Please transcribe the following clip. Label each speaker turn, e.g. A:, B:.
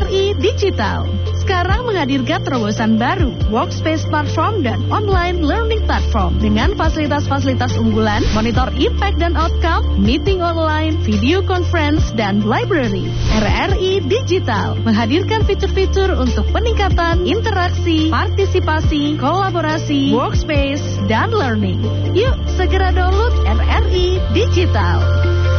A: RRI Digital. Sekarang menghadirkan terobosan baru, Workspace Platform dan Online Learning Platform dengan fasilitas-fasilitas unggulan, monitor impact dan outcome, meeting online, video conference, dan library. RRI Digital menghadirkan fitur-fitur untuk peningkatan interaksi, partisipasi, kolaborasi, workspace, dan learning. Yuk, segera download RRI Digital.